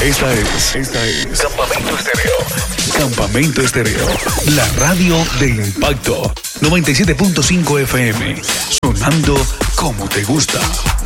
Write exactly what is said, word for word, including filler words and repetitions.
Esta es, esta es Campamento Estéreo. Campamento Estéreo, la radio del impacto. noventa y siete punto cinco F M, sonando como te gusta.